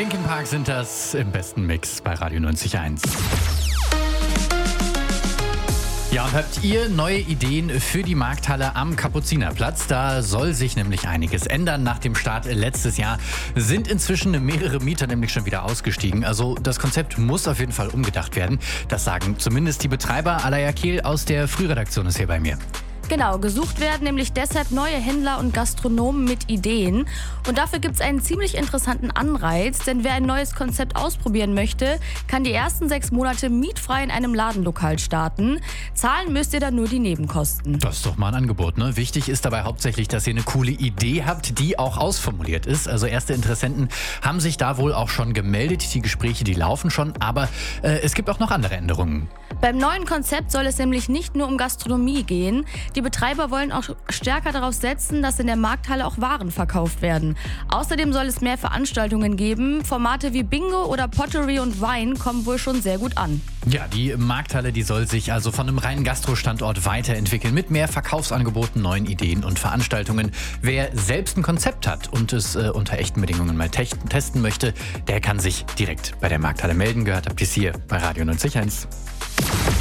Linkin Park sind das im besten Mix bei Radio 90.1. Ja, und habt ihr neue Ideen für die Markthalle am Kapuzinerplatz? Da soll sich nämlich einiges ändern. Nach dem Start letztes Jahr sind inzwischen mehrere Mieter nämlich schon wieder ausgestiegen. Also das Konzept muss auf jeden Fall umgedacht werden. Das sagen zumindest die Betreiber. Alaya Kehl aus der Frühredaktion ist hier bei mir. Genau, gesucht werden nämlich deshalb neue Händler und Gastronomen mit Ideen. Und dafür gibt es einen ziemlich interessanten Anreiz, denn wer ein neues Konzept ausprobieren möchte, kann die ersten 6 Monate mietfrei in einem Ladenlokal starten. Zahlen müsst ihr dann nur die Nebenkosten. Das ist doch mal ein Angebot, ne? Wichtig ist dabei hauptsächlich, dass ihr eine coole Idee habt, die auch ausformuliert ist. Also erste Interessenten haben sich da wohl auch schon gemeldet. Die Gespräche, die laufen schon, aber es gibt auch noch andere Änderungen. Beim neuen Konzept soll es nämlich nicht nur um Gastronomie gehen. Die Betreiber wollen auch stärker darauf setzen, dass in der Markthalle auch Waren verkauft werden. Außerdem soll es mehr Veranstaltungen geben. Formate wie Bingo oder Pottery und Wein kommen wohl schon sehr gut an. Ja, die Markthalle, die soll sich also von einem reinen Gastrostandort weiterentwickeln mit mehr Verkaufsangeboten, neuen Ideen und Veranstaltungen. Wer selbst ein Konzept hat und es unter echten Bedingungen mal testen möchte, der kann sich direkt bei der Markthalle melden. Gehört habt ihr es hier bei Radio 90.1.